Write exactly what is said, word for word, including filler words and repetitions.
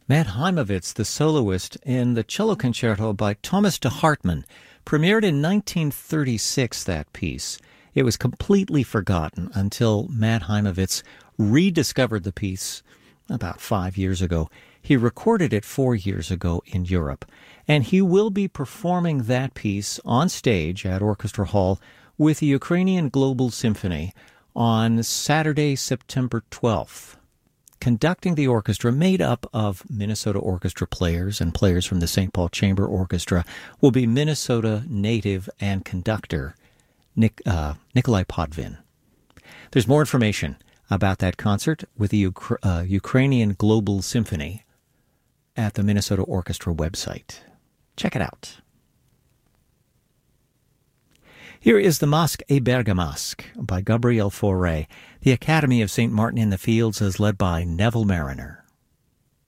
Matt Heimovitz, the soloist in the cello concerto by Thomas de Hartmann, premiered in nineteen thirty-six, that piece. It was completely forgotten until Matt Heimovitz rediscovered the piece about five years ago. He recorded it four years ago in Europe, and he will be performing that piece on stage at Orchestra Hall with the Ukrainian Global Symphony on Saturday, September twelfth. Conducting the orchestra, made up of Minnesota Orchestra players and players from the Saint Paul Chamber Orchestra, will be Minnesota native and conductor Nik, uh, Nikolai Podvin. There's more information about that concert with the Ukra- uh, Ukrainian Global Symphony at the Minnesota Orchestra website. Check it out. Here is the Masque et Bergamasque by Gabriel Fauré. The Academy of Saint Martin in the Fields is led by Neville Mariner.